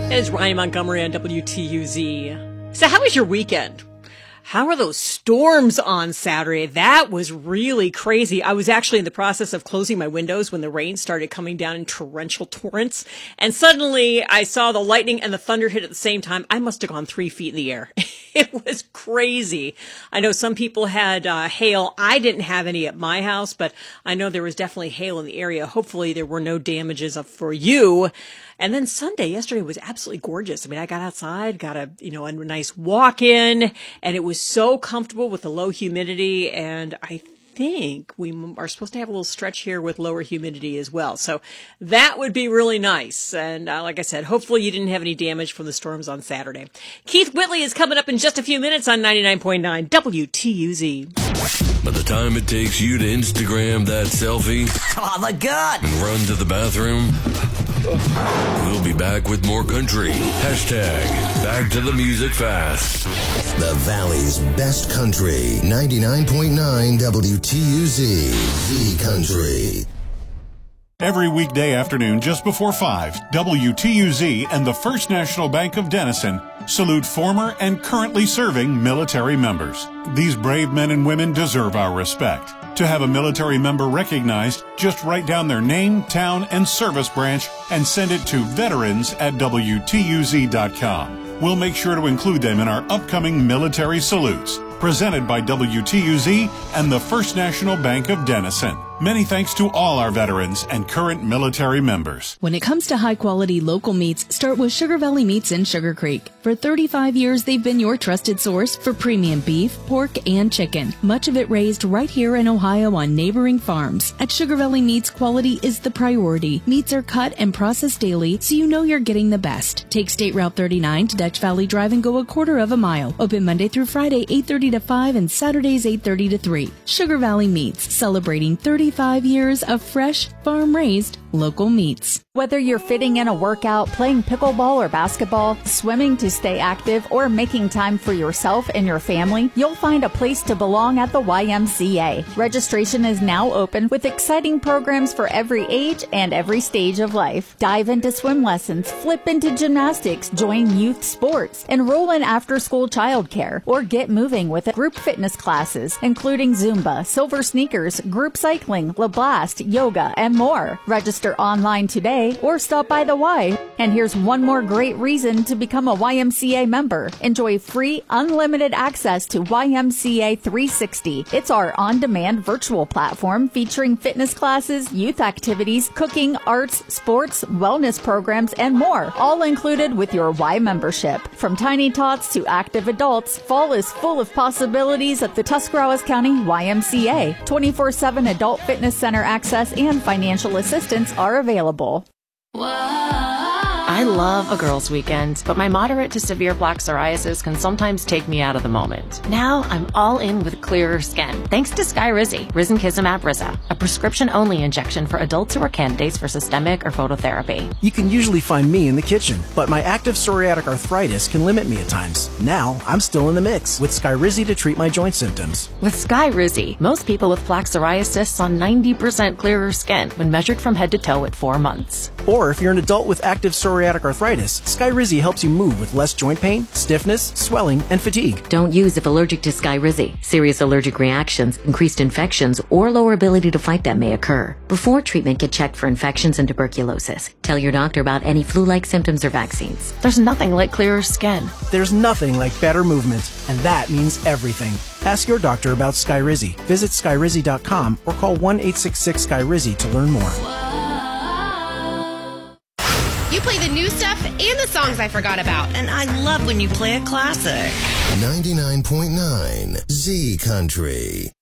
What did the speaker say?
It's Ryan Montgomery on WTUZ. So how was your weekend? How are those storms on Saturday? That was really crazy. I was actually in the process of closing my windows when the rain started coming down in torrential torrents. And suddenly I saw the lightning and the thunder hit at the same time. I must have gone 3 feet in the air. It was crazy. I know some people had hail. I didn't have any at my house, but I know there was definitely hail in the area. Hopefully there were no damages for you. And then yesterday was absolutely gorgeous. I mean, I got outside, got a nice walk in, and it was so comfortable with the low humidity. And I think we are supposed to have a little stretch here with lower humidity as well. So that would be really nice. And like I said, hopefully you didn't have any damage from the storms on Saturday. Keith Whitley is coming up in just a few minutes on 99.9 WTUZ. By the time it takes you to Instagram that selfie, oh my God, and run to the bathroom, we'll be back with more country. Hashtag back to the music fast. The Valley's best country. 99.9 WTUZ. The Country. Every weekday afternoon just before 5, WTUZ and the First National Bank of Denison salute former and currently serving military members. These brave men and women deserve our respect. To have a military member recognized, just write down their name, town, and service branch and send it to veterans@WTUZ.com. We'll make sure to include them in our upcoming military salutes. Presented by WTUZ and the First National Bank of Denison. Many thanks to all our veterans and current military members. When it comes to high-quality local meats, start with Sugar Valley Meats in Sugar Creek. For 35 years, they've been your trusted source for premium beef, pork, and chicken. Much of it raised right here in Ohio on neighboring farms. At Sugar Valley Meats, quality is the priority. Meats are cut and processed daily, so you know you're getting the best. Take State Route 39 to Dutch Valley Drive and go a quarter of a mile. Open Monday through Friday, 8:30 to 5 and Saturdays 8:30 to 3. Sugar Valley Meats, celebrating 35 years of fresh, farm-raised, local meats. Whether you're fitting in a workout, playing pickleball or basketball, swimming to stay active, or making time for yourself and your family, you'll find a place to belong at the YMCA. Registration is now open with exciting programs for every age and every stage of life. Dive into swim lessons, flip into gymnastics, join youth sports, enroll in after-school childcare, or get moving with group fitness classes, including Zumba, Silver Sneakers, group cycling, LaBlast, yoga, and more. Register online today or stop by the Y. And here's one more great reason to become a YMCA member. Enjoy free, unlimited access to YMCA 360. It's our on-demand virtual platform featuring fitness classes, youth activities, cooking, arts, sports, wellness programs, and more, all included with your Y membership. From tiny tots to active adults, fall is full of possibilities at the Tuscarawas County YMCA. 24/7 adult fitness center access and financial assistance are available. I love a girls' weekend, but my moderate to severe plaque psoriasis can sometimes take me out of the moment. Now I'm all in with clearer skin, thanks to Skyrizi, Risankizumab Risa, a prescription-only injection for adults who are candidates for systemic or phototherapy. You can usually find me in the kitchen, but my active psoriatic arthritis can limit me at times. Now I'm still in the mix with Skyrizi to treat my joint symptoms. With Skyrizi, most people with plaque psoriasis saw 90% clearer skin when measured from head to toe at 4 months. Or if you're an adult with active psoriatic arthritis, Skyrizi helps you move with less joint pain, stiffness, swelling, and fatigue. Don't use if allergic to Skyrizi. Serious allergic reactions, increased infections, or lower ability to fight them may occur. Before treatment, get checked for infections and tuberculosis. Tell your doctor about any flu-like symptoms or vaccines. There's nothing like clearer skin. There's nothing like better movement, and that means everything. Ask your doctor about Skyrizi. Visit Skyrizi.com or call 1-866-SKYRIZI to learn more. You play the new stuff and the songs I forgot about. And I love when you play a classic. 99.9 Z Country.